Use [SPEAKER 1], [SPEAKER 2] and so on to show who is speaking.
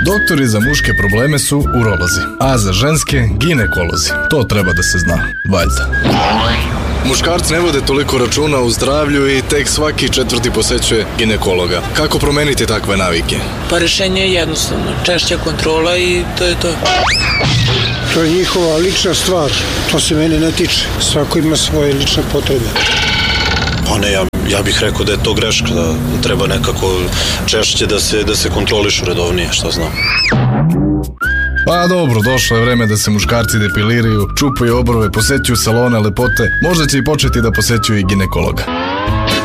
[SPEAKER 1] Doktori za muške probleme su urolozi, a za ženske ginekolozi. To treba da se zna, valjda. Muškarci ne vode toliko računa u zdravlju i tek svaki 4. posećuje ginekologa. Kako promeniti takve navike?
[SPEAKER 2] Pa rešenje je jednostavno. Češća kontrola i to je to.
[SPEAKER 3] To je njihova lična stvar. To se mene ne tiče. Svako ima svoje lične potrebe.
[SPEAKER 4] Pa ne, ja bih rekao da je to greška, da treba nekako češće da se kontrolišu redovnije, šta znam.
[SPEAKER 1] Pa dobro, došlo je vreme da se muškarci depiliraju, čupaju obrove, posećuju salone lepote, možda će i početi da posećuju i ginekologa.